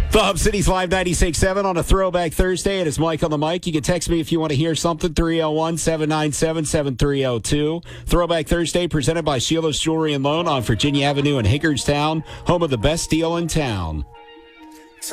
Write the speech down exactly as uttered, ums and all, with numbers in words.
The Hub City's Live ninety-six point seven on a Throwback Thursday. It is Mike on the mic. You can text me if you want to hear something, three oh one, seven nine seven, seven three oh two. Throwback Thursday presented by Sheila's Jewelry and Loan on Virginia Avenue in Hagerstown, home of the best deal in town.